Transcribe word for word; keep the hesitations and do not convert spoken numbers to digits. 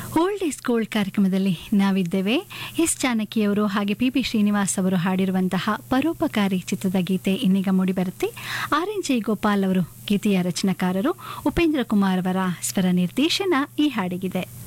Old is gold ಕಾರ್ಯಕ್ರಮದಲ್ಲಿ ನಾವಿದ್ದೇವೆ. S ಜಾನಕಿಯವರು ಹಾಗೆ ಪಿ ಬಿ ಶ್ರೀನಿವಾಸ್ ಅವರು ಹಾಡಿರುವಂತಹ ಪರೋಪಕಾರಿ ಚಿತ್ರದ ಗೀತೆ ಇನ್ನೀಗ ಮೂಡಿಬರುತ್ತೆ. ಆರ್ ಎನ್ ಜೆ ಗೋಪಾಲ್ ಅವರು ಗೀತೆಯ ರಚನಾಕಾರರು, ಉಪೇಂದ್ರ ಕುಮಾರ್ ಅವರ ಸ್ವರ ನಿರ್ದೇಶನ ಈ ಹಾಡಿಗಿದೆ.